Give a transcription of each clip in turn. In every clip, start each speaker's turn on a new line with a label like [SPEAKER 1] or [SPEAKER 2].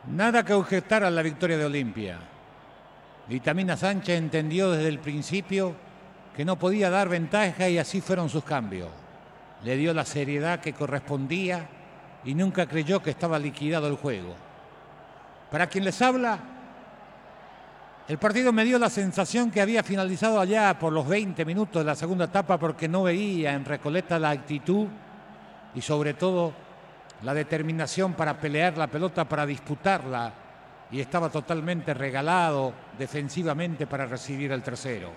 [SPEAKER 1] Nada que objetar a la victoria de Olimpia. Vitamina Sánchez entendió desde el principio que no podía dar ventaja y así fueron sus cambios. Le dio la seriedad que correspondía y nunca creyó que estaba liquidado el juego. Para quien les habla, el partido me dio la sensación que había finalizado allá por los 20 minutos de la segunda etapa porque no veía en Recoleta la actitud y sobre todo la determinación para pelear la pelota, para disputarla, y estaba totalmente regalado defensivamente para recibir el tercero.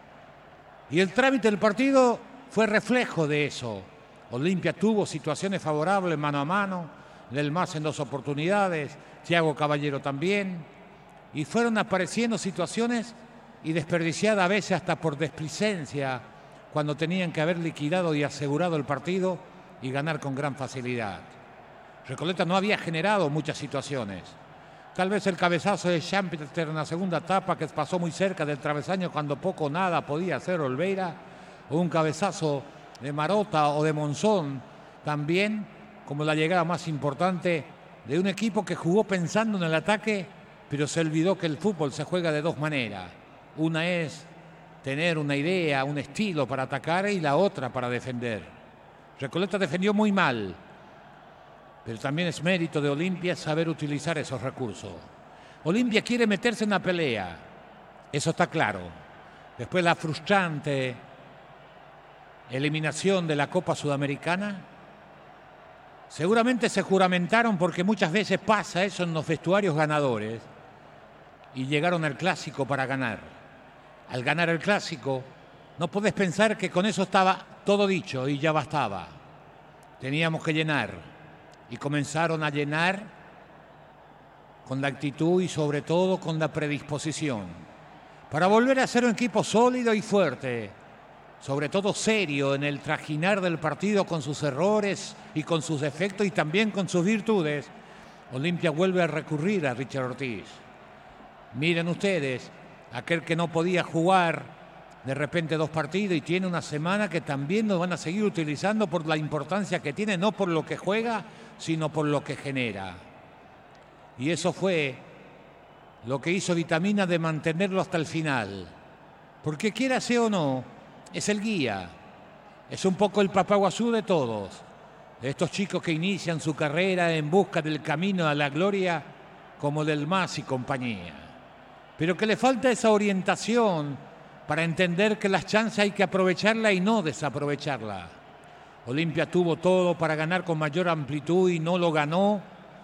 [SPEAKER 1] Y el trámite del partido fue reflejo de eso. Olimpia tuvo situaciones favorables mano a mano, Del Mas en 2 oportunidades, Thiago Caballero también, y fueron apareciendo situaciones y desperdiciadas a veces hasta por desplicencia, cuando tenían que haber liquidado y asegurado el partido y ganar con gran facilidad. Recoleta no había generado muchas situaciones. Tal vez el cabezazo de Champeter en la segunda etapa, que pasó muy cerca del travesaño cuando poco o nada podía hacer Olveira, o un cabezazo de Marota o de Monzón, también como la llegada más importante de un equipo que jugó pensando en el ataque, pero se olvidó que el fútbol se juega de dos maneras. Una es tener una idea, un estilo para atacar y la otra para defender. Recoleta defendió muy mal, pero también es mérito de Olimpia saber utilizar esos recursos. Olimpia quiere meterse en la pelea, eso está claro. Después la frustrante eliminación de la Copa Sudamericana, seguramente se juramentaron, porque muchas veces pasa eso en los vestuarios ganadores, y llegaron al Clásico para ganar. Al ganar el Clásico, no podés pensar que con eso estaba todo dicho y ya bastaba. Teníamos que llenar. Y comenzaron a llenar con la actitud y sobre todo con la predisposición para volver a ser un equipo sólido y fuerte, sobre todo serio en el trajinar del partido con sus errores y con sus defectos y también con sus virtudes. Olimpia vuelve a recurrir a Richard Ortiz. Miren ustedes, aquel que no podía jugar de repente 2 partidos y tiene una semana que también nos van a seguir utilizando por la importancia que tiene, no por lo que juega, sino por lo que genera. Y eso fue lo que hizo Vitamina, de mantenerlo hasta el final. Porque quiera sea o no, es el guía. Es un poco el papaguazú de todos. De estos chicos que inician su carrera en busca del camino a la gloria, como Del Mas y compañía. Pero que le falta esa orientación para entender que las chances hay que aprovecharla y no desaprovecharla. Olimpia tuvo todo para ganar con mayor amplitud y no lo ganó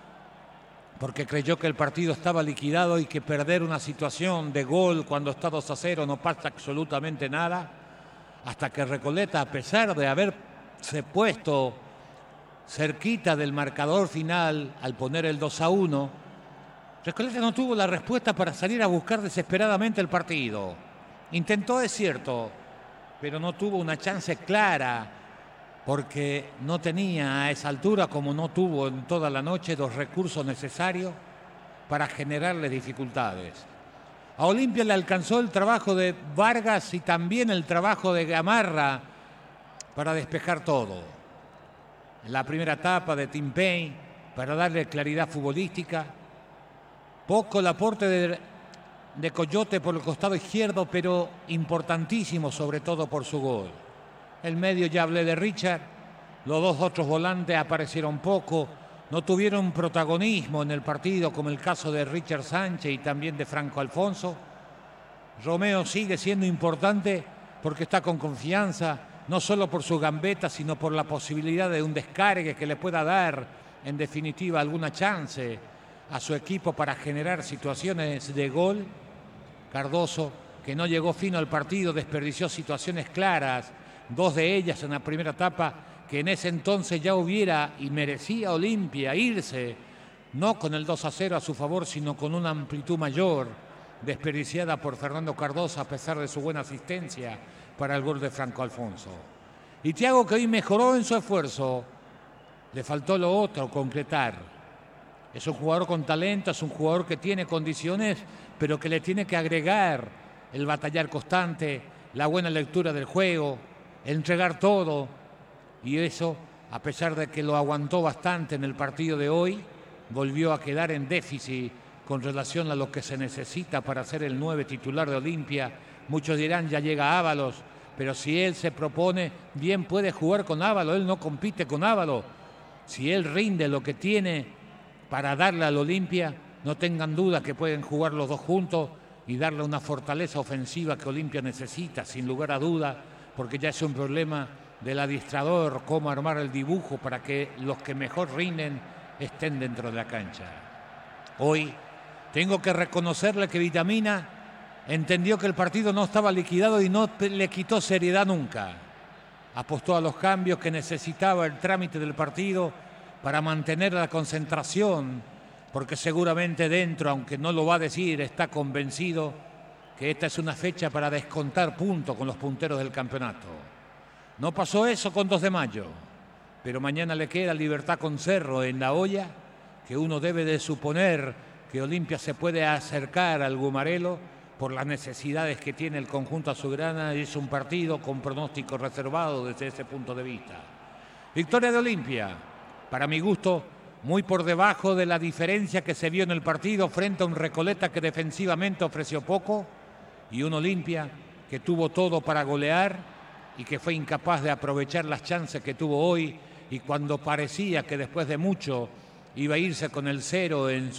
[SPEAKER 1] porque creyó que el partido estaba liquidado y que perder una situación de gol cuando está 2-0 no pasa absolutamente nada, hasta que Recoleta, a pesar de haberse puesto cerquita del marcador final al poner el 2-1, Recoleta no tuvo la respuesta para salir a buscar desesperadamente el partido. Intentó, es cierto, pero no tuvo una chance clara, porque no tenía a esa altura, como no tuvo en toda la noche, los recursos necesarios para generarle dificultades. A Olimpia le alcanzó el trabajo de Vargas y también el trabajo de Gamarra para despejar todo. En la primera etapa de Tim Payne, para darle claridad futbolística. Poco el aporte de Coyote por el costado izquierdo, pero importantísimo sobre todo por su gol. El medio, ya hablé de Richard, los 2 otros volantes aparecieron poco, no tuvieron protagonismo en el partido, como el caso de Richard Sánchez y también de Franco Alfonso. Romeo sigue siendo importante porque está con confianza, no solo por su gambeta, sino por la posibilidad de un descargue que le pueda dar, en definitiva, alguna chance a su equipo para generar situaciones de gol. Cardoso, que no llegó fino al partido, desperdició situaciones claras, 2 de ellas en la primera etapa, que en ese entonces ya hubiera y merecía Olimpia irse, no con el 2-0 a su favor, sino con una amplitud mayor, desperdiciada por Fernando Cardoso a pesar de su buena asistencia para el gol de Franco Alfonso. Y Thiago, que hoy mejoró en su esfuerzo, le faltó lo otro, concretar. Es un jugador con talento, es un jugador que tiene condiciones, pero que le tiene que agregar el batallar constante, la buena lectura del juego, entregar todo. Y eso, a pesar de que lo aguantó bastante en el partido de hoy, volvió a quedar en déficit con relación a lo que se necesita para ser el 9 titular de Olimpia. Muchos dirán, ya llega Ábalos, pero si él se propone, bien puede jugar con Ábalos, él no compite con Ábalos. Si él rinde lo que tiene para darle al Olimpia, no tengan duda que pueden jugar los dos juntos y darle una fortaleza ofensiva que Olimpia necesita, sin lugar a duda, porque ya es un problema del adiestrador, cómo armar el dibujo para que los que mejor rinden estén dentro de la cancha. Hoy tengo que reconocerle que Vitamina entendió que el partido no estaba liquidado y no le quitó seriedad nunca. Apostó a los cambios que necesitaba el trámite del partido para mantener la concentración, porque seguramente dentro, aunque no lo va a decir, está convencido que esta es una fecha para descontar puntos con los punteros del campeonato. No pasó eso con 2 de mayo, pero mañana le queda Libertad con Cerro en la olla, que uno debe de suponer que Olimpia se puede acercar al Gumarelo por las necesidades que tiene el conjunto azulgrana, y es un partido con pronóstico reservado desde ese punto de vista. Victoria de Olimpia, para mi gusto, muy por debajo de la diferencia que se vio en el partido frente a un Recoleta que defensivamente ofreció poco y un Olimpia que tuvo todo para golear y que fue incapaz de aprovechar las chances que tuvo hoy, y cuando parecía que después de mucho iba a irse con el 0 en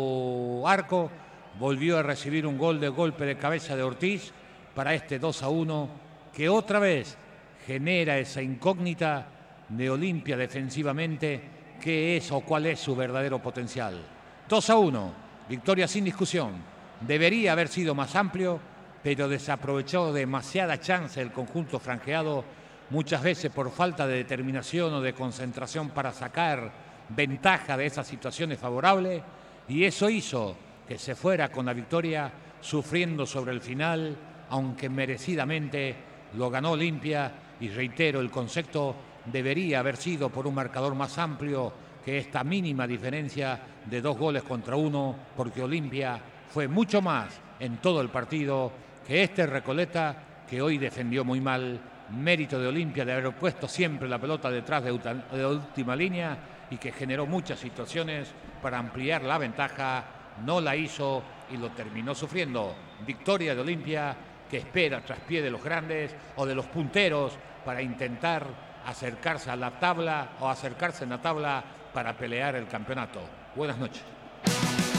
[SPEAKER 1] su arco, volvió a recibir un gol de golpe de cabeza de Ortiz para este 2-1, que otra vez genera esa incógnita de Olimpia defensivamente, qué es o cuál es su verdadero potencial. 2-1, victoria sin discusión. Debería haber sido más amplio, pero desaprovechó demasiada chance el conjunto franjeado, muchas veces por falta de determinación o de concentración para sacar ventaja de esas situaciones favorables, y eso hizo que se fuera con la victoria sufriendo sobre el final, aunque merecidamente lo ganó Olimpia, y reitero, el concepto debería haber sido por un marcador más amplio que esta mínima diferencia de 2 goles contra 1, porque Olimpia fue mucho más en todo el partido que este Recoleta, que hoy defendió muy mal. Mérito de Olimpia de haber puesto siempre la pelota detrás de última línea y que generó muchas situaciones para ampliar la ventaja. No la hizo y lo terminó sufriendo. Victoria de Olimpia, que espera traspié de los grandes o de los punteros para intentar acercarse a la tabla o acercarse en la tabla para pelear el campeonato. Buenas noches.